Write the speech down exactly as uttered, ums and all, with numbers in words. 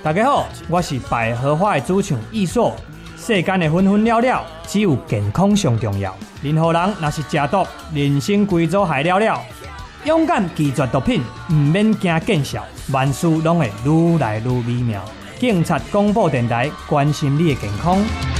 大家好，我是百合花的主唱易硕。世间的分分了了，只有健康上重要。任何人若是食毒，人生规组害了了。勇敢拒绝毒品，唔免惊见效，万事拢会愈来愈美妙。警察广播电台关心你的健康。